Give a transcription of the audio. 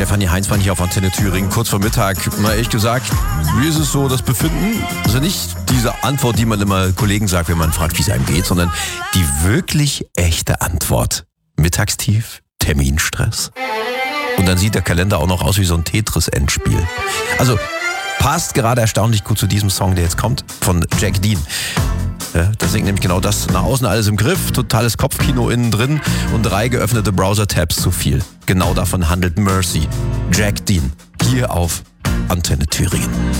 Stefanie Heinzmann hier auf Antenne Thüringen, kurz vor Mittag. Mal ehrlich gesagt, wie ist es so, das Befinden? Also nicht diese Antwort, die man immer Kollegen sagt, wenn man fragt, wie es einem geht, sondern die wirklich echte Antwort. Mittagstief, Terminstress. Und dann sieht der Kalender auch noch aus wie so ein Tetris-Endspiel. Also passt gerade erstaunlich gut zu diesem Song, der jetzt kommt, von Jack Dean. Ja, das singt nämlich genau das. Nach außen alles im Griff, totales Kopfkino innen drin und 3 geöffnete Browser-Tabs zu viel. Genau davon handelt Mercy. Jack Dean, hier auf Antenne Thüringen.